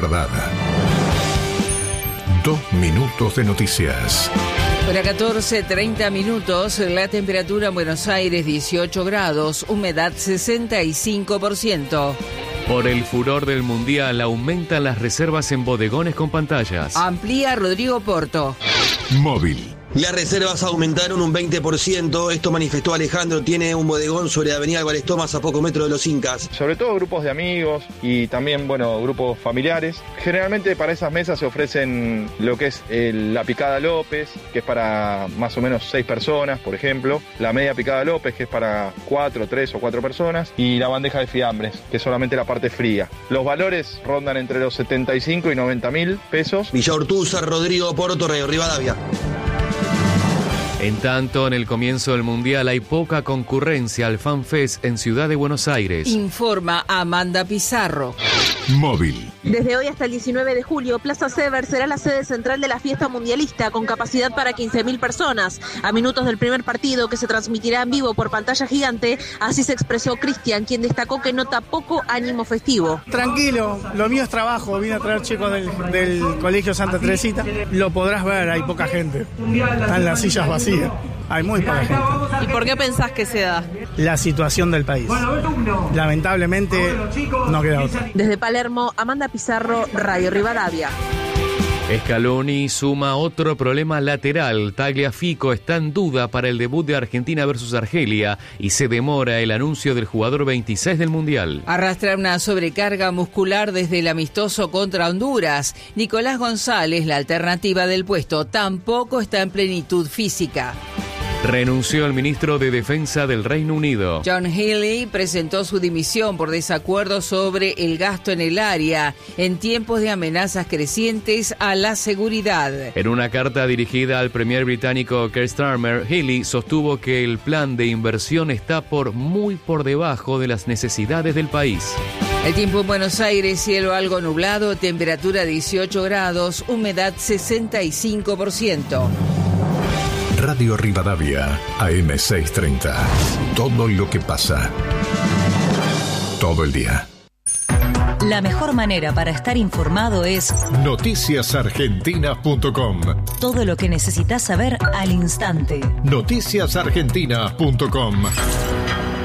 verdad. 2 minutos de noticias. Para 14:30 minutos, la temperatura en Buenos Aires 18 grados, humedad 65%. Por el furor del Mundial aumentan las reservas en bodegones con pantallas. Amplía Rodrigo Porto. Móvil. Las reservas aumentaron un 20%, esto manifestó Alejandro, tiene un bodegón sobre Avenida Álvarez Thomas a pocos metros de los Incas. Sobre todo grupos de amigos y también, grupos familiares. Generalmente para esas mesas se ofrecen lo que es la picada López, que es para más o menos 6 personas, por ejemplo. La media picada López, que es para 3 o 4 personas. Y la bandeja de fiambres, que es solamente la parte fría. Los valores rondan entre los 75 y 90 mil pesos. Villa Urtuza, Rodrigo Porto, Radio Rivadavia. En tanto, en el comienzo del Mundial hay poca concurrencia al FanFest en Ciudad de Buenos Aires. Informa Amanda Pizarro. Móvil. Desde hoy hasta el 19 de julio, Plaza Sever será la sede central de la fiesta mundialista con capacidad para 15.000 personas. A minutos del primer partido, que se transmitirá en vivo por pantalla gigante, así se expresó Cristian, quien destacó que nota poco ánimo festivo. Tranquilo, lo mío es trabajo, vine a traer chicos del Colegio Santa Teresita. Lo podrás ver, hay poca gente, están las sillas vacías. Hay muy poca gente. ¿Y por qué pensás que se da? La situación del país. Lamentablemente no queda otra. Desde Palermo, Amanda Pizarro, Radio Rivadavia. Scaloni suma otro problema lateral. Tagliafico está en duda para el debut de Argentina versus Argelia y se demora el anuncio del jugador 26 del Mundial. Arrastra una sobrecarga muscular desde el amistoso contra Honduras. Nicolás González, la alternativa del puesto, tampoco está en plenitud física. Renunció el ministro de Defensa del Reino Unido. John Healey presentó su dimisión por desacuerdo sobre el gasto en el área en tiempos de amenazas crecientes a la seguridad. En una carta dirigida al premier británico Keir Starmer, Healey sostuvo que el plan de inversión está muy por debajo de las necesidades del país. El tiempo en Buenos Aires, cielo algo nublado, temperatura 18 grados, humedad 65%. Radio Rivadavia, AM630. Todo lo que pasa. Todo el día. La mejor manera para estar informado es noticiasargentinas.com. Todo lo que necesitas saber al instante. Noticiasargentinas.com.